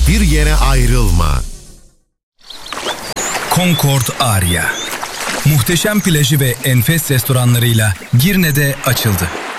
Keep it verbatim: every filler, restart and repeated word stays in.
Hiçbir yere ayrılma. Concord Aria. Muhteşem plajı ve enfes restoranlarıyla Girne'de açıldı.